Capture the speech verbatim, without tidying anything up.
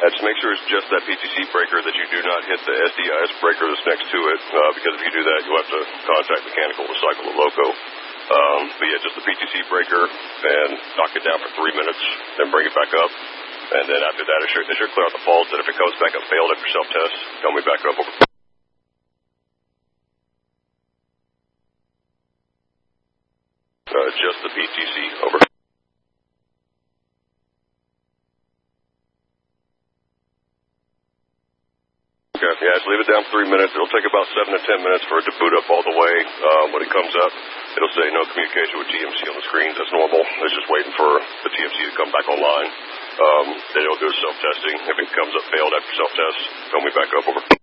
Yeah, just make sure it's just that P T C breaker, that you do not hit the S D I S breaker that's next to it, uh, because if you do that, you'll have to contact mechanical to cycle the loco. Um, but yeah, just the P T C breaker, and knock it down for three minutes, then bring it back up. And then after that, it should, it should clear out the fault. That if it comes back up failed after self-test, tell me back up. Over. Uh, just the P T C. Over. Okay, yeah, just leave it down for three minutes. It'll take about seven to ten minutes for it to boot up all the way. Um, when it comes up, it'll say no communication with T M C on the screens. That's normal. It's just waiting for the T M C to come back online. Um, then it'll do self-testing. If it comes up failed after self-test, tell me back up. Over.